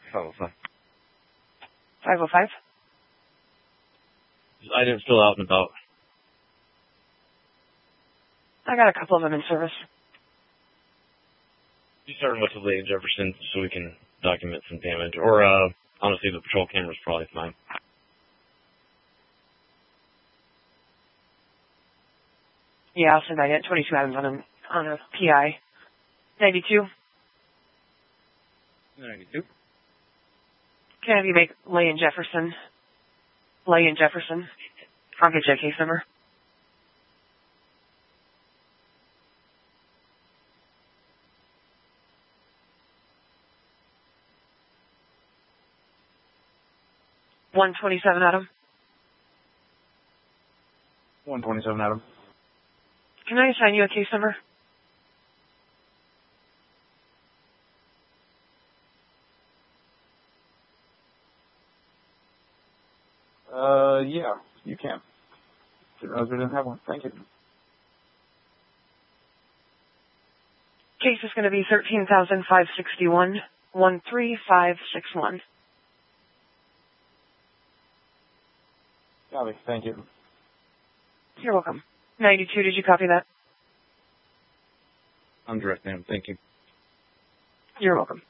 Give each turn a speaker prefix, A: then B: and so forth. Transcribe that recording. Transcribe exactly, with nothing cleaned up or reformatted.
A: five oh five.
B: five oh five?
A: Items still out and about.
B: I got a couple of them in service.
A: You starting with the Lady Jefferson so we can document some damage. Or, uh, honestly, the patrol camera's probably fine.
B: Yeah, I'll send that in. twenty-two items on a, on a P I. ninety-two?
A: ninety-two.
B: Can I have you make Lay and Jefferson? Lay and Jefferson. I'll get you a case number. one twenty-seven, Adam.
C: one twenty-seven, Adam.
B: Can I assign you a case number?
C: Uh, yeah, you can. Didn't realize we didn't have one. Thank you.
B: Case is going to be thirteen thousand five hundred sixty-one, one three five six one.
C: Copy. Thank you.
B: You're welcome. ninety-two, did you copy that?
A: I'm direct, ma'am. Thank you.
B: You're welcome.